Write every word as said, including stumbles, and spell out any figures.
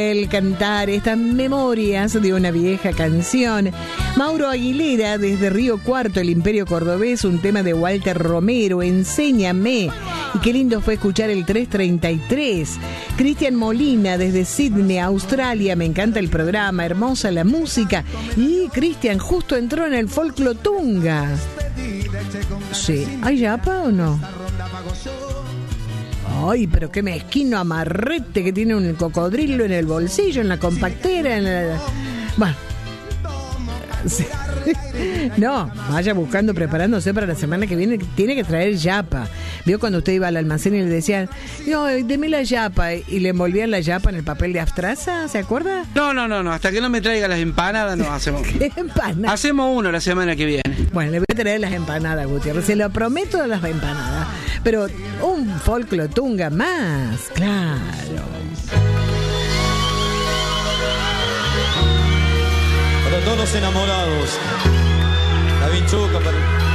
El cantar estas memorias de una vieja canción. Mauro Aguilera, desde Río Cuarto, el Imperio Cordobés, un tema de Walter Romero, Enséñame. Y qué lindo fue escuchar el tres treinta y tres. Cristian Molina, desde Sydney, Australia, me encanta el programa, hermosa la música. Y Cristian justo entró en el Folclotunga. Sí, ¿hay yapa o no? Ay, pero qué mezquino amarrete que tiene un cocodrilo en el bolsillo, en la compactera, en la... Bueno. Sí. No, vaya buscando, preparándose para la semana que viene. Tiene que traer yapa. ¿Vio cuando usted iba al almacén y le decían, no, deme la yapa? Y le envolvían la yapa en el papel de Astraza, ¿se acuerda? No, no, no, no. Hasta que no me traiga las empanadas, no hacemos. ¿Qué empanadas? Hacemos uno la semana que viene. Bueno, le voy a traer las empanadas, Gutiérrez. Se lo prometo, las empanadas. Pero un folclotunga más, claro. Para todos los enamorados.